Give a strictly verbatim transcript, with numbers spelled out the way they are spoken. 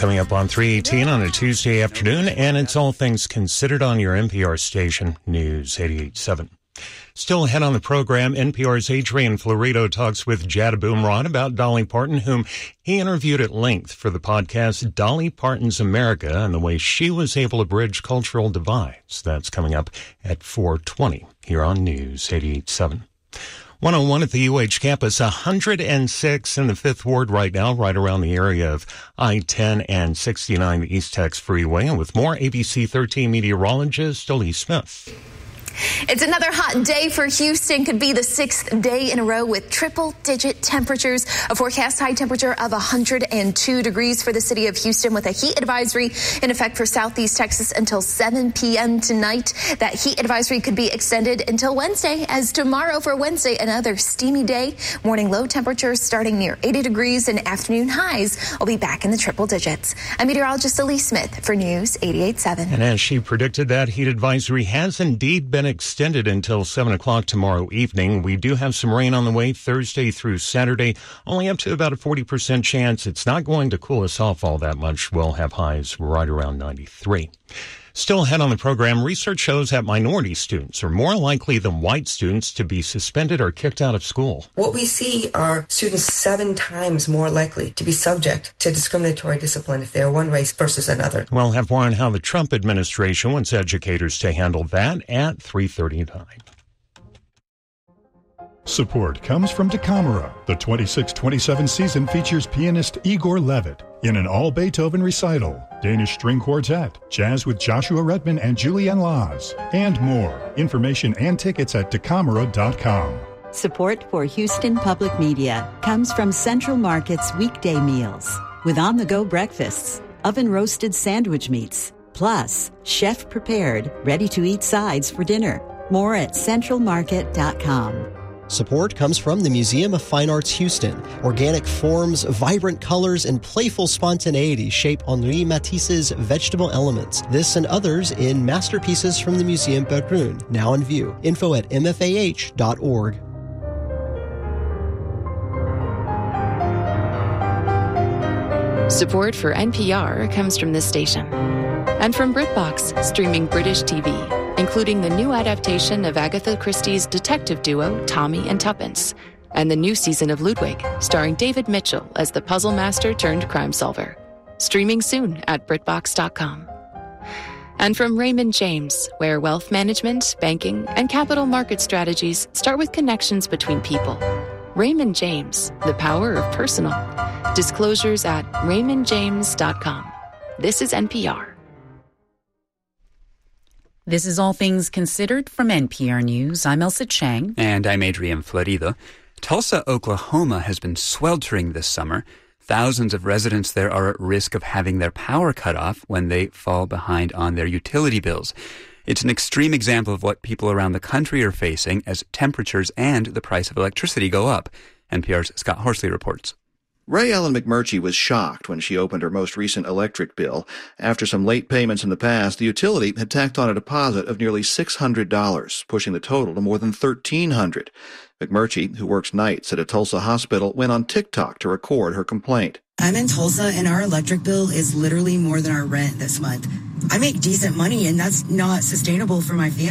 Coming up on three eighteen on a Tuesday afternoon, and it's All Things Considered on your N P R station, News eighty-eight point seven. Still ahead on the program, N P R's Adrian Florido talks with Jad Abumrad about Dolly Parton, whom he interviewed at length for the podcast Dolly Parton's America and the way she was able to bridge cultural divides. That's coming up at four twenty here on News eighty-eight point seven. one oh one at the U H campus, one hundred six in the fifth Ward right now, right around the area of I ten and sixty-nine, the East Tex Freeway. And with more, A B C thirteen meteorologist Elise Smith. It's another hot day for Houston. Could be the sixth day in a row with triple-digit temperatures. A forecast high temperature of one hundred two degrees for the city of Houston, with a heat advisory in effect for Southeast Texas until seven p.m. tonight. That heat advisory could be extended until Wednesday, as tomorrow for Wednesday, another steamy day. Morning low temperatures starting near eighty degrees, and afternoon highs will be back in the triple digits. I'm meteorologist Elise Smith for News eighty-eight point seven. And as she predicted, that heat advisory has indeed been extended until seven o'clock tomorrow evening. We do have some rain on the way Thursday through Saturday, only up to about a forty percent chance. It's not going to cool us off all that much. We'll have highs right around ninety-three. Still ahead on the program, research shows that minority students are more likely than white students to be suspended or kicked out of school. What we see are students seven times more likely to be subject to discriminatory discipline if they are one race versus another. We'll have more on how the Trump administration wants educators to handle that at three thirty-nine. Support comes from Dekamera. The twenty-six twenty-seven season features pianist Igor Levit in an all-Beethoven recital, Danish string quartet, jazz with Joshua Redman and Julian Laz, and more. Information and tickets at dekamera dot com. Support for Houston Public Media comes from Central Market's weekday meals, with on-the-go breakfasts, oven-roasted sandwich meats, plus chef-prepared, ready-to-eat sides for dinner. More at central market dot com. Support comes from the Museum of Fine Arts Houston. Organic forms, vibrant colors, and playful spontaneity shape Henri Matisse's vegetable elements. This and others in Masterpieces from the Museum Berggruen, now in view. Info at m f a h dot org. Support for N P R comes from this station. And from BritBox, streaming British T V, including the new adaptation of Agatha Christie's detective duo Tommy and Tuppence, and the new season of Ludwig, starring David Mitchell as the puzzle master turned crime solver. Streaming soon at britbox dot com. And from Raymond James, where wealth management, banking, and capital market strategies start with connections between people. Raymond James, the power of personal. Disclosures at raymond james dot com. This is N P R. This is All Things Considered from N P R News. I'm Elsa Chang. And I'm Adrian Florido. Tulsa, Oklahoma has been sweltering this summer. Thousands of residents there are at risk of having their power cut off when they fall behind on their utility bills. It's an extreme example of what people around the country are facing as temperatures and the price of electricity go up. N P R's Scott Horsley reports. Ray Ellen McMurtry was shocked when she opened her most recent electric bill. After some late payments in the past, the utility had tacked on a deposit of nearly six hundred dollars, pushing the total to more than thirteen hundred dollars. McMurtry, who works nights at a Tulsa hospital, went on TikTok to record her complaint. I'm in Tulsa, and our electric bill is literally more than our rent this month. I make decent money, and that's not sustainable for my family.